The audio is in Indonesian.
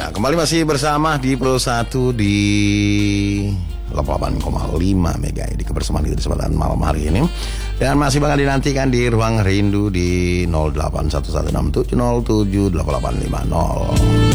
Ya, kembali masih bersama di Pro 1 di 88,5 Mega di kebersamaan di kesempatan malam hari ini. Dan masih bakal dinantikan di Ruang Rindu di 081167078850.